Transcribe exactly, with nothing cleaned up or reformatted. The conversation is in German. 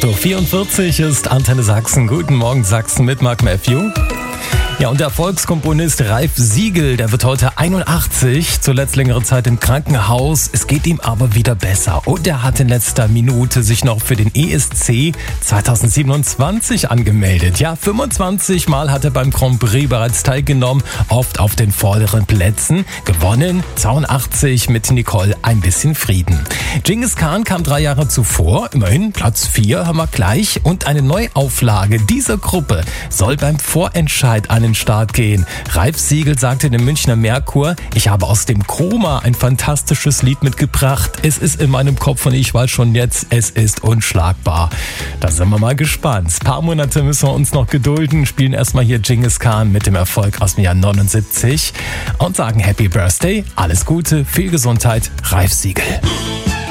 acht Uhr vierundvierzig ist Antenne Sachsen. Guten Morgen Sachsen mit Mark Matthew. Ja, und der Volkskomponist Ralf Siegel, der wird heute einundachtzig, zuletzt längere Zeit im Krankenhaus. Es geht ihm aber wieder besser. Und er hat in letzter Minute sich noch für den E S C zweitausendsiebenundzwanzig angemeldet. Ja, fünfundzwanzig Mal hat er beim Grand Prix bereits teilgenommen, oft auf den vorderen Plätzen. Gewonnen, zweiundachtzig mit Nicole Ein bisschen Frieden. Genghis Khan kam drei Jahre zuvor, immerhin Platz vier, haben wir gleich. Und eine Neuauflage dieser Gruppe soll beim Vorentscheid an den Start gehen. Ralf Siegel sagte dem Münchner Merkur: Ich habe aus dem Koma ein fantastisches Lied mitgebracht. Es ist in meinem Kopf und ich weiß schon jetzt, es ist unschlagbar. Da sind wir mal gespannt. Ein paar Monate müssen wir uns noch gedulden, spielen erstmal hier Genghis Khan mit dem Erfolg aus dem Jahr neunundsiebzig und sagen Happy Birthday, alles Gute, viel Gesundheit, Ralf Siegel.